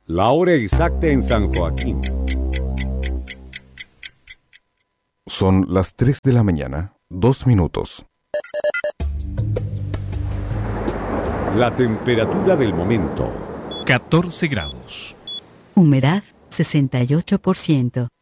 La hora exacta en San Joaquín. Son las 3 de la mañana, 2 minutos. La temperatura del momento. 14 grados. Humedad 68%.